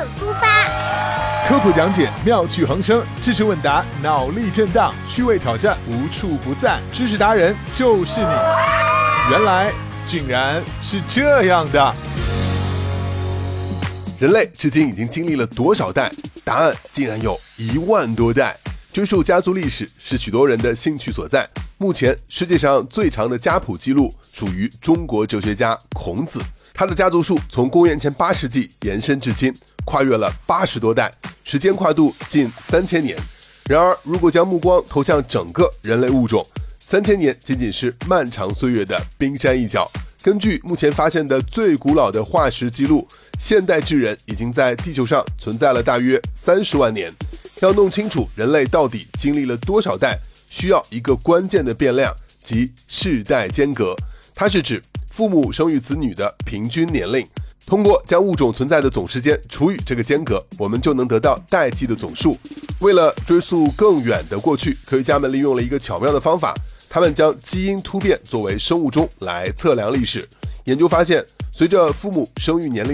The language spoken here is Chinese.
出发。 科普讲解，妙趣横生；知识问答，脑力震荡；趣味挑战，无处不在。知识达人就是你。原来竟然是这样的。 人类至今已经经历了多少代？答案竟然有1万多代。追溯家族历史是许多人的兴趣所在。目前世界上最长的家谱记录属于中国哲学家孔子，他的家族树从公元前8世纪延伸至今，跨越了80多代，时间跨度近3000年。然而，如果将目光投向整个人类物种，3000年仅仅是漫长岁月的冰山一角。根据目前发现的最古老的化石记录，现代智人已经在地球上存在了大约30万年。要弄清楚人类到底经历了多少代，需要一个关键的变量，即世代间隔。它是指父母生育子女的平均年龄。通过将物种存在的总时间除以这个间隔，我们就能得到代际的总数。为了追溯更远的过去，科学家们利用了一个巧妙的方法，他们将基因突变作为生物钟来测量历史。研究发现，随着父母生育年龄